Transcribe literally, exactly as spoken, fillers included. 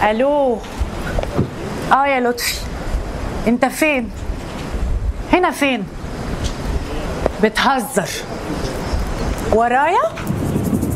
الو. اه يا لطفي، انت فين؟ هنا فين؟ بتهزر ورايا؟